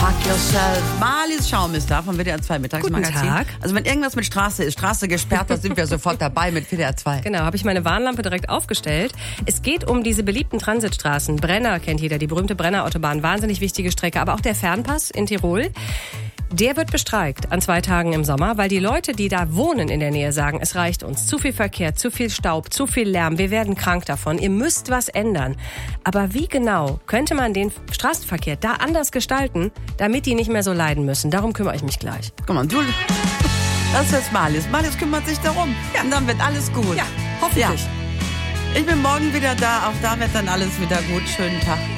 Fuck yourself. Marlies Schaum ist da vom WDR 2 Mittagsmagazin. Guten Tag. Also wenn irgendwas mit Straße ist, Straße gesperrt, da sind wir sofort dabei mit WDR 2. Genau, habe ich meine Warnlampe direkt aufgestellt. Es geht um diese beliebten Transitstraßen. Brenner kennt jeder, die berühmte Brenner-Autobahn. Wahnsinnig wichtige Strecke. Aber auch der Fernpass in Tirol. Der wird bestreikt an 2 Tagen im Sommer, weil die Leute, die da wohnen in der Nähe, sagen, es reicht uns. Zu viel Verkehr, zu viel Staub, zu viel Lärm. Wir werden krank davon. Ihr müsst was ändern. Aber wie genau könnte man den Straßenverkehr da anders gestalten, damit die nicht mehr so leiden müssen? Darum kümmere ich mich gleich. Komm mal, du, das ist jetzt Marlies. Marlies kümmert sich darum. Ja. Und dann wird alles gut. Ja, hoffentlich. Ja. Ich bin morgen wieder da. Auch da wird dann alles wieder gut. Schönen Tag.